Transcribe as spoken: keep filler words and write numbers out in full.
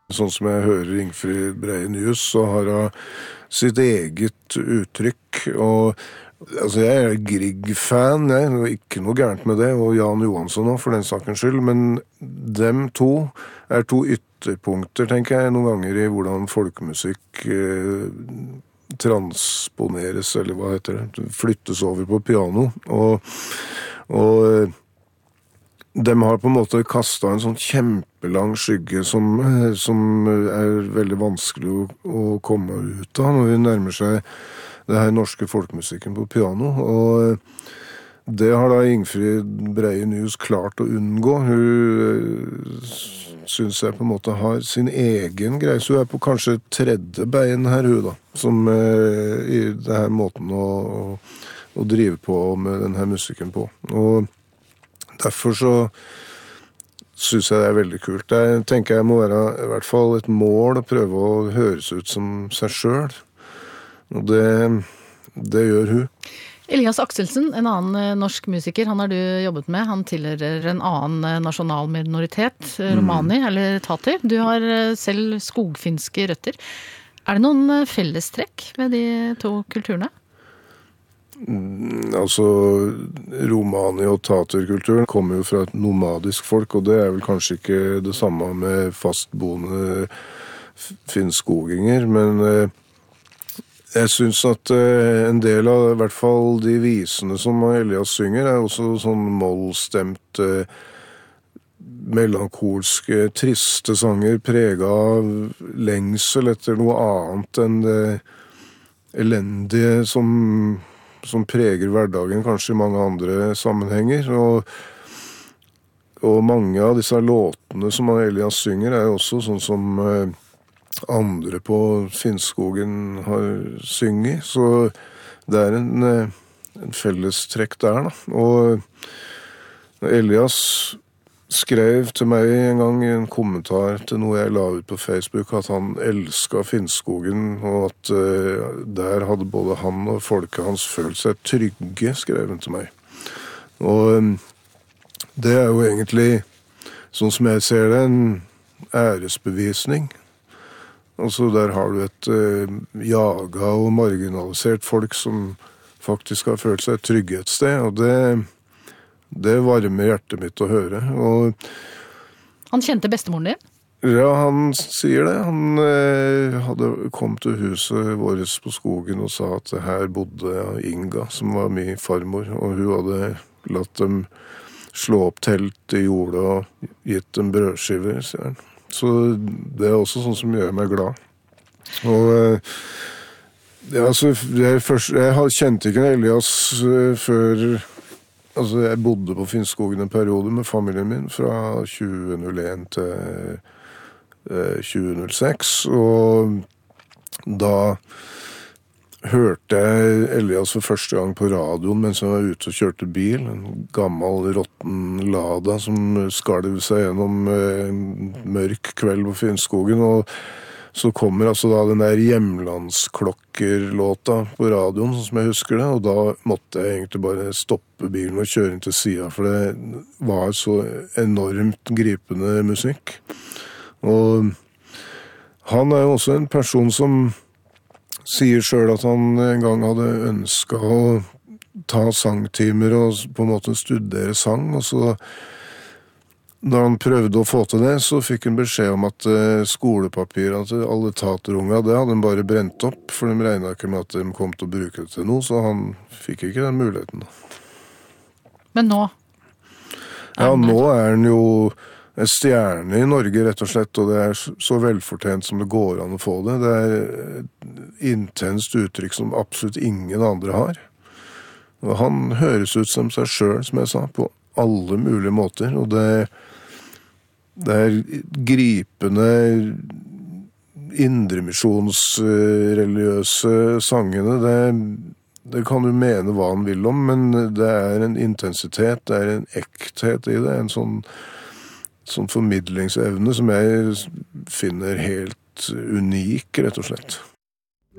Sånn som jeg hører Ingfrid Breie Nyhus, så har hun sitt eget uttrykk, og altså jeg er Grieg-fan, jeg, og ikke noe gærent med det, og Jan Johansson også, for den sakens skyld, men dem to er to ytterpunkter, tenker jeg, noen ganger i hvordan folkemusikk eh, transponeres, eller hva heter det, flyttes over på piano, og, og de har på en måte kastet en sånn kjempelang skygge som, som er veldig vanskelig å, å komme ut av når vi nærmer seg det her norske folkemusikken på piano. Og det har da Ingfrid Breie Nyhus klart å unngå. Hun synes jeg på en måte har sin egen greie. Så hun er på kanskje tredje bein her, hun da, som i det her måten å, å, å drive på med denne musikken på. Og derfor så synes jeg det er veldig kult. Jeg tenker jeg må være i hvert fall et mål å prøve å høres ut som seg selv. Og det, det gjør hun. Elias Akselsen, en annen norsk musiker, han har du jobbet med. Han tilhører en annen nasjonal minoritet, romani mm. eller tater. Du har selv skogfinske røtter. Er det noen fellestrekk ved de to kulturene? Altså, romani- og taterkulturen kommer jo fra et nomadisk folk, og det er vel kanskje ikke det samme med fastboende finnskoginger, men eh, jeg synes at eh, en del av i hvert fall de visene som Elias synger er også sånn mollstemt eh, melankolske, triste sanger preget av lengsel etter noe annet enn det elendige som som preger hverdagen kanskje i mange andre sammenhenger, og, og mange av disse låtene som Elias synger er jo også sånn som eh, andre på Finnskogen har synget, så det er en, eh, en fellestrekk der da, og Elias skrev til meg en gang i en kommentar til noe jeg la ut på Facebook at han elsket Finnskogen, og at uh, der hadde både han og folket hans følt seg trygge, skrev han til meg. Og um, det er jo egentlig, sånn som jeg ser det, en æresbevisning. Altså der har du et uh, jaga og marginalisert folk som faktisk har følt seg trygge et sted, og det Det varmer hjertet mitt å høre. Og han kjente bestemoren din? Ja, han sier det. Han eh, hadde kommet til huset vårt på skogen og sa at her bodde Inga, som var min farmor, og hun hadde latt dem slå opp telt i jorda og gitt dem brødskiver, sier han. Så det er også sånn som gjør meg glad. Og eh, ja, altså, jeg, først, jeg kjente ikke Elias uh, før. Altså, jeg bodde på Finnskogen en periode med familien min fra tjue null en til eh, tjue null seks, og da hørte jeg Elias for første gang på radioen mens jeg var ute og kjørte bil, en gammel rotten Lada som skalv seg gjennom eh, en mørk kveld på Finnskogen, og så kommer altså da den der hjemlandsklokkerlåta på radioen, sånn som jeg husker det, og da måtte jeg egentlig bare stoppe bilen og kjøre inn til siden, for det var så enormt gripende musikk. Og han er jo også en person som sier selv at han en gang hadde ønsket å ta sangtimer og på en måte studere sang, og så da han prøvde å få til det, så fikk han beskjed om at skolepapiret til alle taterunga, det hadde han bare brent opp, for de regnet ikke med at de kom til å bruke det til noe, så han fikk ikke den muligheten. Men nå? Ja, nå er han jo en stjerne i Norge, rett og slett, og det er så velfortjent som det går an å få det. Det er et intenst uttrykk som absolutt ingen andre har. Og han høres ut som seg selv, som jeg sa, på alle mulige måter, og det Det er gripende indremisjonsreligiøse sangene. Det, det kan du mene hva han vil om, men det er en intensitet, det er en ekthet i det, en sånn, sånn formidlingsevne som jeg finner helt unik, rett og slett.